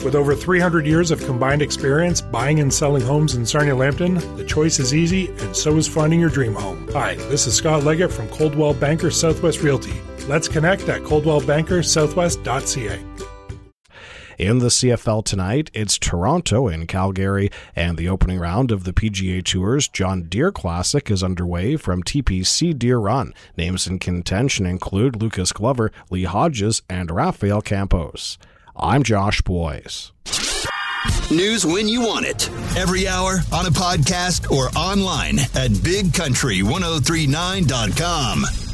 With over 300 years of combined experience buying and selling homes in Sarnia Lambton, the choice is easy, and so is finding your dream home. Hi, this is Scott Leggett from Coldwell Banker Southwest Realty. Let's connect at coldwellbankersouthwest.ca. In the CFL tonight, it's Toronto and Calgary, and the opening round of the PGA Tour's John Deere Classic is underway from TPC Deere Run. Names in contention include Lucas Glover, Lee Hodges, and Rafael Campos. I'm Josh Boyes. News when you want it. Every hour, on a podcast, or online at bigcountry1039.com.